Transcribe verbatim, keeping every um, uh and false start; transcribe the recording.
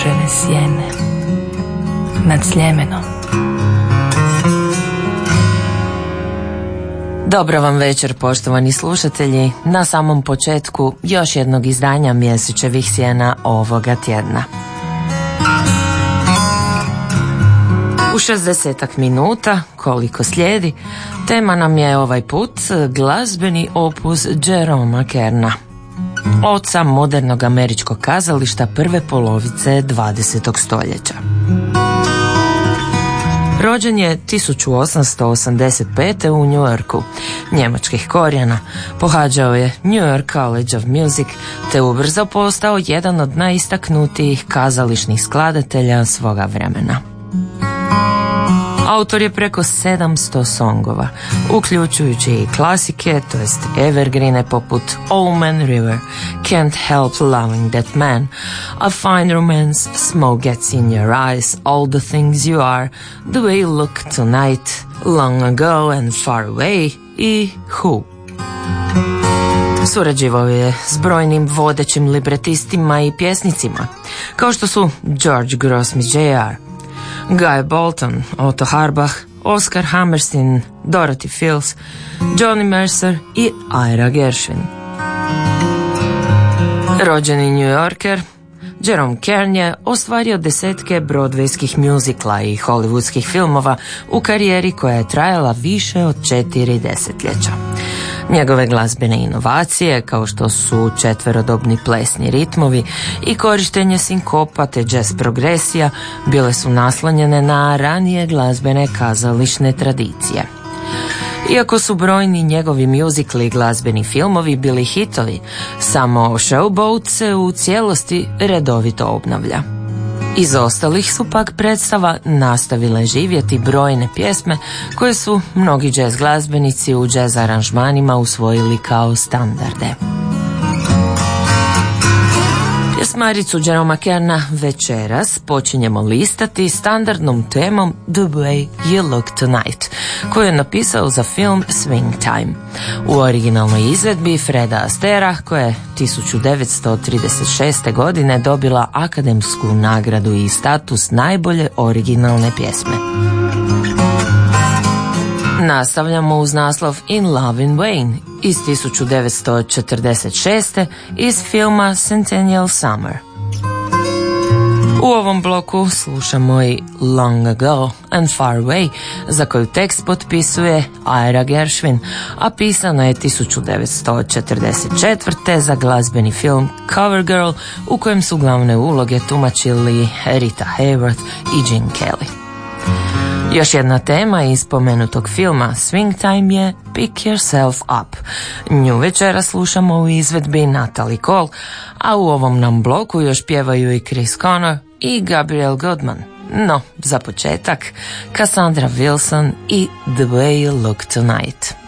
Žene sjene nad Sljemenom. Dobro vam večer, poštovani slušatelji, na samom početku još jednog izdanja Mjesečevih sjena ovoga tjedna. U šezdesetak minuta, koliko slijedi, tema nam je ovaj put glazbeni opus Jeroma Kerna, oca modernog američkog kazališta prve polovice dvadesetog stoljeća. Rođen je tisuću osamsto osamdeset pete u New Yorku, njemačkih korijena, pohađao je New York College of Music te ubrzo postao jedan od najistaknutijih kazališnih skladatelja svoga vremena. Autor je preko sedamsto songova, uključujući i klasike, to jest evergreene poput Old Man River, Can't Help Loving That Man, A Fine Romance, Smoke Gets in Your Eyes, All the Things You Are, The Way You Look Tonight, Long Ago and Far Away i Who. Surađivao je s brojnim vodećim libretistima i pjesnicima, kao što su George Grossman junior, Guy Bolton, Otto Harbach, Oscar Hammerstein, Dorothy Fields, Johnny Mercer i Ira Gershwin. Rođeni New Yorker, Jerome Kern je ostvario desetke broadwayskih mjuzikla i hollywoodskih filmova u karijeri koja je trajala više od četiri desetljeća. Njegove glazbene inovacije, kao što su četverodobni plesni ritmovi i korištenje sinkopa te jazz progresija, bile su naslonjene na ranije glazbene kazališne tradicije. Iako su brojni njegovi mjuzikli i glazbeni filmovi bili hitovi, samo Showboat se u cijelosti redovito obnavlja. Iz ostalih su pak predstava nastavile živjeti brojne pjesme koje su mnogi jazz glazbenici u jazz aranžmanima usvojili kao standarde. Pjesmaricu Jeroma Kerna večeras počinjemo listati standardnom temom The Way You Look Tonight, koju je napisao za film Swing Time, u originalnoj izvedbi Freda Astera, koja je tisuću devetsto trideset šeste. godine dobila akademsku nagradu i status najbolje originalne pjesme. Nastavljamo uz naslov In Love in Vain iz tisuću devetsto četrdeset šeste. iz filma Centennial Summer. U ovom bloku slušamo i Long Ago and Far Away, za koju tekst potpisuje Ira Gershwin, a pisana je tisuću devetsto četrdeset četvrte. za glazbeni film Cover Girl, u kojem su glavne uloge tumačili Rita Hayworth i Gene Kelly. Još jedna tema iz spomenutog filma Swing Time je Pick Yourself Up. Nju večera slušamo u izvedbi Natalie Cole, a u ovom nam bloku još pjevaju i Chris Connor i Gabriel Goodman. No, za početak, Cassandra Wilson i The Way You Look Tonight.